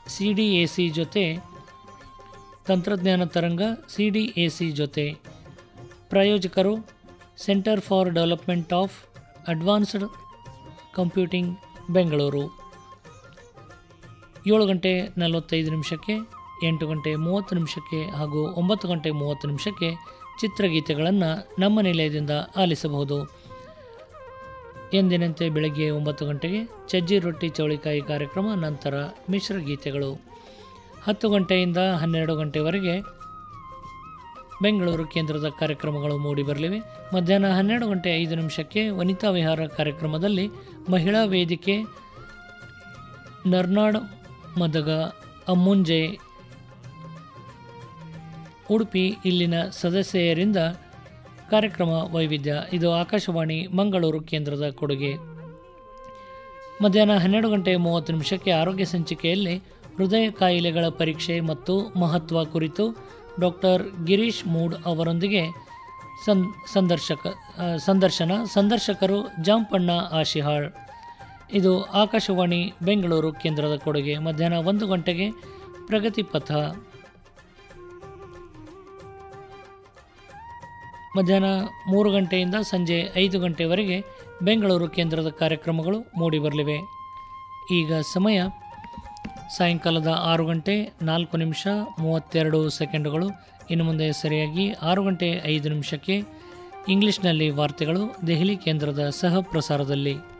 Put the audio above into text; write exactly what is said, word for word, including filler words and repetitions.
C D A C ಜೊತೆ ತಂತ್ರಜ್ಞಾನ ತರಂಗ ಸಿ ಡಿ ಎ ಸಿ ಜೊತೆ. ಪ್ರಾಯೋಜಕರು centre for development of advanced computing Bengaluru. ಏಳು ಗಂಟೆ ನಲವತ್ತೈದು ನಿಮಿಷಕ್ಕೆ, ಎಂಟು ಗಂಟೆ ಮೂವತ್ತು ನಿಮಿಷಕ್ಕೆ ಹಾಗೂ ಒಂಬತ್ತು ಗಂಟೆ ಮೂವತ್ತು ನಿಮಿಷಕ್ಕೆ ಚಿತ್ರಗೀತೆಗಳನ್ನು ನಮ್ಮ ನಿಲಯದಿಂದ ಆಲಿಸಬಹುದು. ಎಂದಿನಂತೆ ಬೆಳಗ್ಗೆ ಒಂಬತ್ತು ಗಂಟೆಗೆ ಸಜ್ಜಿ ರೊಟ್ಟಿ ಚೌಳಿಕಾಯಿ ಕಾರ್ಯಕ್ರಮ, ನಂತರ ಮಿಶ್ರ ಗೀತೆಗಳು. ಹತ್ತು ಗಂಟೆಯಿಂದ ಹನ್ನೆರಡು ಗಂಟೆವರೆಗೆ ಬೆಂಗಳೂರು ಕೇಂದ್ರದ ಕಾರ್ಯಕ್ರಮಗಳು ಮೂಡಿಬರಲಿವೆ. ಮಧ್ಯಾಹ್ನ ಹನ್ನೆರಡು ಗಂಟೆ ಐದು ನಿಮಿಷಕ್ಕೆ ವನಿತಾ ವಿಹಾರ ಕಾರ್ಯಕ್ರಮದಲ್ಲಿ ಮಹಿಳಾ ವೇದಿಕೆ ನರ್ನಾಡ್ ಮದಗ ಅಮ್ಮುಂಜೆ ಉಡುಪಿ ಇಲ್ಲಿನ ಸದಸ್ಯರಿಂದ ಕಾರ್ಯಕ್ರಮ ವೈವಿಧ್ಯ. ಇದು ಆಕಾಶವಾಣಿ ಮಂಗಳೂರು ಕೇಂದ್ರದ ಕೊಡುಗೆ. ಮಧ್ಯಾಹ್ನ ಹನ್ನೆರಡು ಗಂಟೆ ಮೂವತ್ತು ನಿಮಿಷಕ್ಕೆ ಆರೋಗ್ಯ ಸಂಚಿಕೆಯಲ್ಲಿ ಹೃದಯ ಕಾಯಿಲೆಗಳ ಪರೀಕ್ಷೆ ಮತ್ತು ಮಹತ್ವ ಕುರಿತು ಡಾಕ್ಟರ್ ಗಿರೀಶ್ ಮೂಡ್ ಅವರೊಂದಿಗೆ ಸಂ ಸಂದರ್ಶಕ ಸಂದರ್ಶನ ಸಂದರ್ಶಕರು ಜಾಂಪಣ್ಣ ಆಶಿಹಾಳ್. ಇದು ಆಕಾಶವಾಣಿ ಬೆಂಗಳೂರು ಕೇಂದ್ರದ ಕೊಡುಗೆ. ಮಧ್ಯಾಹ್ನ ಒಂದು ಗಂಟೆಗೆ ಪ್ರಗತಿ ಪಥ. ಮಧ್ಯಾಹ್ನ ಮೂರು ಗಂಟೆಯಿಂದ ಸಂಜೆ ಐದು ಗಂಟೆವರೆಗೆ ಬೆಂಗಳೂರು ಕೇಂದ್ರದ ಕಾರ್ಯಕ್ರಮಗಳು ಮೂಡಿಬರಲಿವೆ. ಈಗ ಸಮಯ ಸಾಯಂಕಾಲದ ಆರು ಗಂಟೆ ನಾಲ್ಕು ನಿಮಿಷ ಮೂವತ್ತೆರಡು ಸೆಕೆಂಡುಗಳು. ಇನ್ನು ಮುಂದೆ ಸರಿಯಾಗಿ ಆರು ಗಂಟೆ ಐದು ನಿಮಿಷಕ್ಕೆ ಇಂಗ್ಲಿಷ್ನಲ್ಲಿ ವಾರ್ತೆಗಳು ದೆಹಲಿ ಕೇಂದ್ರದ ಸಹ ಪ್ರಸಾರದಲ್ಲಿ.